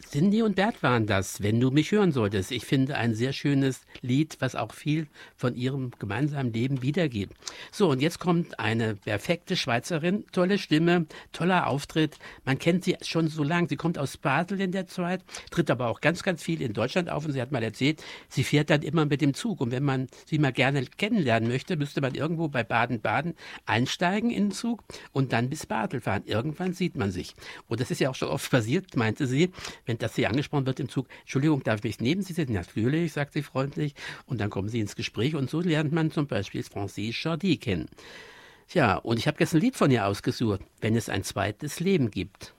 Cindy und Bert waren das, wenn du mich hören solltest. Ich finde ein sehr schönes Lied, was auch viel von ihrem gemeinsamen Leben wiedergeht. So, und jetzt kommt eine perfekte Schweizerin, tolle Stimme, toller Auftritt. Man kennt sie schon so lange. Sie kommt aus Basel in der Zeit, tritt aber auch ganz, ganz viel in Deutschland auf. Und sie hat mal erzählt, sie fährt dann immer mit dem Zug. Und wenn man sie mal gerne kennenlernen möchte, müsste man irgendwo bei Baden-Baden einsteigen in den Zug und dann bis Basel fahren. Irgendwann sieht man sich. Und das ist ja auch schon oft passiert, meinte sie, wenn das hier angesprochen wird im Zug. Entschuldigung, darf ich mich neben Sie sitzen? Natürlich, sagt sie freundlich. Und dann kommen sie ins Gespräch und so lernt man zum Beispiel Francis Jardy kennen. Tja, und ich habe jetzt ein Lied von ihr ausgesucht, wenn es ein zweites Leben gibt.